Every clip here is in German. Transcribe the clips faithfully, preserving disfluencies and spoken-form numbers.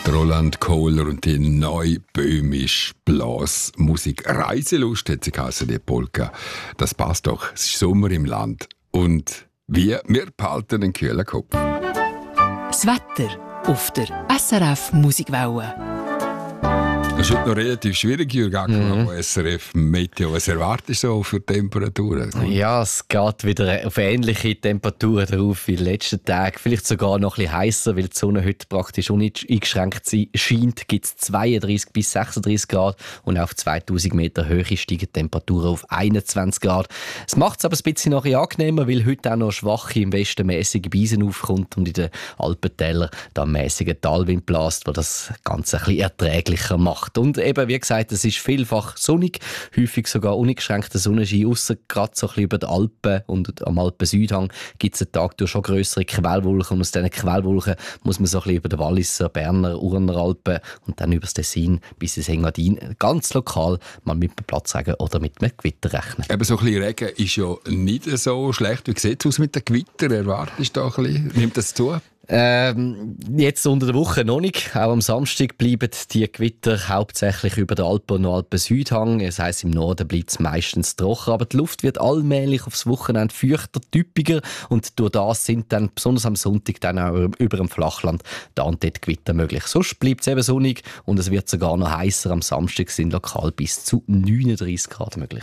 Roland Kohler und die neuböhmische Blasmusik. Reiselust hat sie geheißen, die Polka. Das passt doch. Es ist Sommer im Land. Und wir, wir behalten den kühlen Kopf. Das Wetter auf der S R F Musikwelle. Das ist heute noch relativ schwierig, Jürgen, mhm. S R F Meteo. Was erwartest du so für Temperaturen? Ja, es geht wieder auf ähnliche Temperaturen drauf wie in den letzten Tagen. Vielleicht sogar noch ein bisschen heißer, weil die Sonne heute praktisch uneingeschränkt scheint. Gibt es zweiunddreißig bis sechsunddreißig Grad und auf zweitausend Meter Höhe steigen die Temperaturen auf einundzwanzig Grad. Es macht es aber ein bisschen nachher angenehmer, weil heute auch noch schwache, im Westen mäßige Beisen aufkommt und in den Alpentälern da mäßiger Talwind bläst, der das Ganze ein bisschen erträglicher macht. Und eben, wie gesagt, es ist vielfach sonnig, häufig sogar uneingeschränkter Sonnenschein, ausser gerade so ein bisschen über die Alpen und am Alpen-Südhang gibt es einen Tag durch schon grössere Quellwolken und aus diesen Quellwolken muss man so ein bisschen über den Walliser, Berner, Urner Alpen und dann über das Tessin bis ins Engadin ganz lokal mal mit einem Platzregen oder mit einem Gewitter rechnen. Eben so ein bisschen Regen ist ja nicht so schlecht. Wie sieht es aus mit den Gewitter? Erwartest du da ein bisschen? Nimmt das zu? Ähm, jetzt unter der Woche noch nicht. Auch am Samstag bleiben die Gewitter hauptsächlich über den Alpen und Alpen-Südhang. Das heisst, im Norden bleibt es meistens trocken. Aber die Luft wird allmählich aufs Wochenende feuchter, typischer. Und durch das sind dann, besonders am Sonntag, dann auch über dem Flachland da und dort Gewitter möglich. Sonst bleibt es eben sonnig und es wird sogar noch heißer. Am Samstag sind lokal bis zu neununddreißig Grad möglich.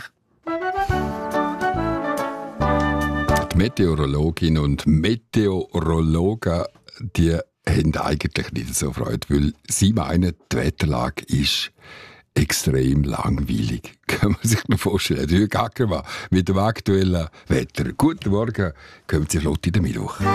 Meteorologinnen und Meteorologen, die haben eigentlich nicht so Freude, weil sie meinen, die Wetterlage ist extrem langweilig. Kann man sich noch vorstellen. Jürgen Ackermann mit dem aktuellen Wetter. Guten Morgen, kommen Sie flott in den Mittwoch.